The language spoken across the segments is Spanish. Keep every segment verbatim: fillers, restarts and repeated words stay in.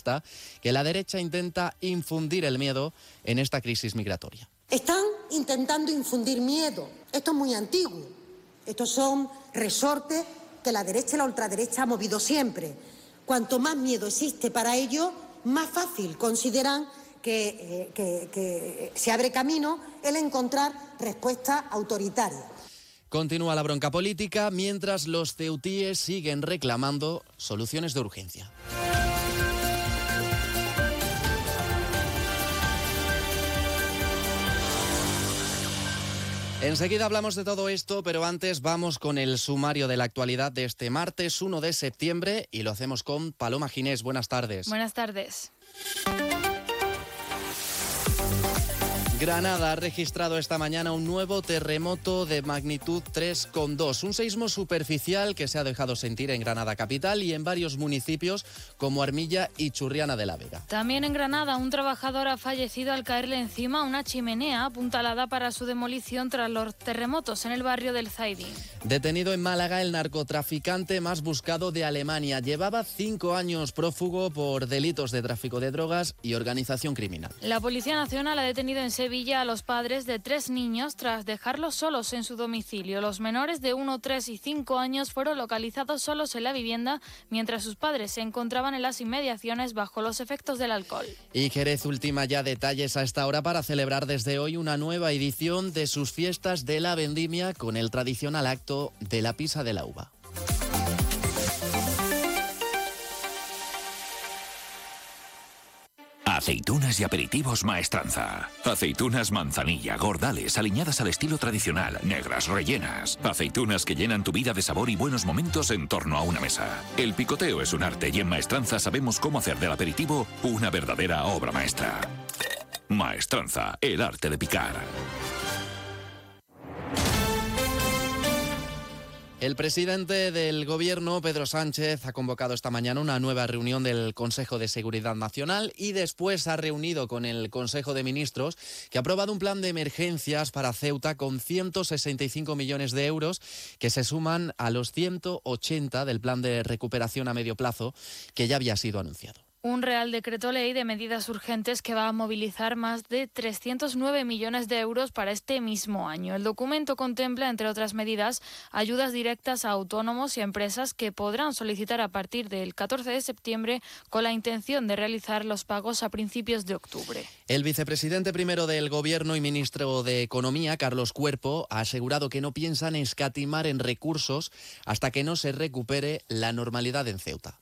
socialista que la derecha intenta infundir el miedo en esta crisis migratoria. Están intentando infundir miedo. Esto es muy antiguo. Estos son resortes que la derecha y la ultraderecha ha movido siempre. Cuanto más miedo existe para ellos, más fácil consideran que, eh, que, que se abre camino el encontrar respuestas autoritarias. Continúa la bronca política mientras los ceutíes siguen reclamando soluciones de urgencia. Enseguida hablamos de todo esto, pero antes vamos con el sumario de la actualidad de este martes uno de septiembre y lo hacemos con Paloma Ginés. Buenas tardes. Buenas tardes. Granada ha registrado esta mañana un nuevo terremoto de magnitud tres coma dos, un seismo superficial que se ha dejado sentir en Granada capital y en varios municipios como Armilla y Churriana de la Vega. También en Granada, un trabajador ha fallecido al caerle encima una chimenea apuntalada para su demolición tras los terremotos en el barrio del Zaidín. Detenido en Málaga el narcotraficante más buscado de Alemania. Llevaba cinco años prófugo por delitos de tráfico de drogas y organización criminal. La Policía Nacional ha detenido en Sevilla a los padres de tres niños tras dejarlos solos en su domicilio. Los menores de uno, tres y cinco años fueron localizados solos en la vivienda mientras sus padres se encontraban en las inmediaciones bajo los efectos del alcohol. Y Jerez ultima ya detalles a esta hora para celebrar desde hoy una nueva edición de sus fiestas de la vendimia con el tradicional acto de la pisa de la uva. Aceitunas y aperitivos Maestranza. Aceitunas manzanilla, gordales, aliñadas al estilo tradicional, negras, rellenas. Aceitunas que llenan tu vida de sabor y buenos momentos en torno a una mesa. El picoteo es un arte y en Maestranza sabemos cómo hacer del aperitivo una verdadera obra maestra. Maestranza, el arte de picar. El presidente del Gobierno, Pedro Sánchez, ha convocado esta mañana una nueva reunión del Consejo de Seguridad Nacional y después ha reunido con el Consejo de Ministros, que ha aprobado un plan de emergencias para Ceuta con ciento sesenta y cinco millones de euros que se suman a los ciento ochenta del plan de recuperación a medio plazo que ya había sido anunciado. Un Real Decreto Ley de medidas urgentes que va a movilizar más de trescientos nueve millones de euros para este mismo año. El documento contempla, entre otras medidas, ayudas directas a autónomos y empresas que podrán solicitar a partir del catorce de septiembre con la intención de realizar los pagos a principios de octubre. El vicepresidente primero del Gobierno y ministro de Economía, Carlos Cuerpo, ha asegurado que no piensan escatimar en recursos hasta que no se recupere la normalidad en Ceuta.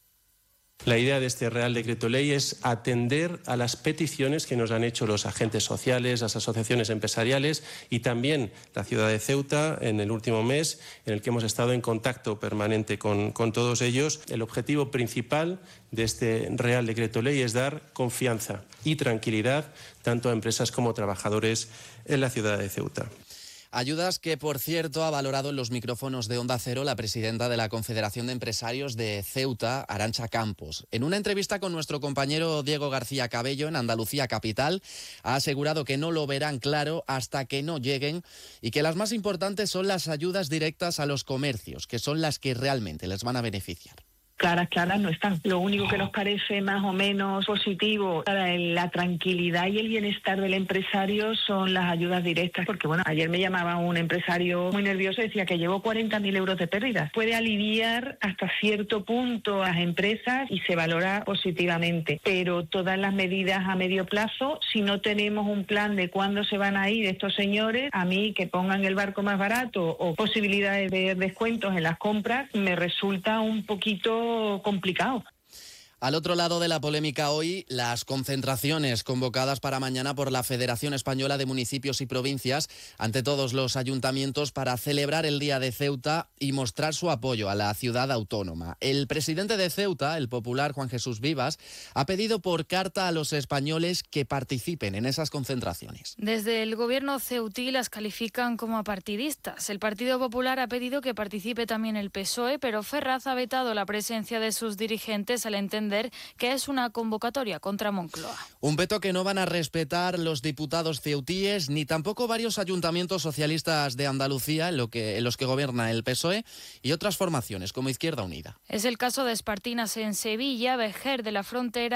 La idea de este Real Decreto Ley es atender a las peticiones que nos han hecho los agentes sociales, las asociaciones empresariales y también la ciudad de Ceuta en el último mes, en el que hemos estado en contacto permanente con, con todos ellos. El objetivo principal de este Real Decreto Ley es dar confianza y tranquilidad tanto a empresas como a trabajadores en la ciudad de Ceuta. Ayudas que, por cierto, ha valorado en los micrófonos de Onda Cero la presidenta de la Confederación de Empresarios de Ceuta, Arantxa Campos. En una entrevista con nuestro compañero Diego García Cabello en Andalucía Capital, ha asegurado que no lo verán claro hasta que no lleguen y que las más importantes son las ayudas directas a los comercios, que son las que realmente les van a beneficiar. Claras, claras no están. Lo único que nos parece más o menos positivo para la tranquilidad y el bienestar del empresario son las ayudas directas, porque bueno, ayer me llamaba un empresario muy nervioso y decía que llevó cuarenta mil euros de pérdidas. Puede aliviar hasta cierto punto a las empresas y se valora positivamente, pero todas las medidas a medio plazo, si no tenemos un plan de cuándo se van a ir estos señores, a mí que pongan el barco más barato o posibilidades de descuentos en las compras, me resulta un poquito complicado. Al otro lado de la polémica hoy, las concentraciones convocadas para mañana por la Federación Española de Municipios y Provincias ante todos los ayuntamientos para celebrar el Día de Ceuta y mostrar su apoyo a la ciudad autónoma. El presidente de Ceuta, el popular Juan Jesús Vivas, ha pedido por carta a los españoles que participen en esas concentraciones. Desde el gobierno ceutí las califican como apartidistas. El Partido Popular ha pedido que participe también el P S O E, pero Ferraz ha vetado la presencia de sus dirigentes al entender que es una convocatoria contra Moncloa. Un veto que no van a respetar los diputados ceutíes ni tampoco varios ayuntamientos socialistas de Andalucía en, lo que, en los que gobierna el P S O E y otras formaciones como Izquierda Unida. Es el caso de Espartinas en Sevilla, Vejer de la Frontera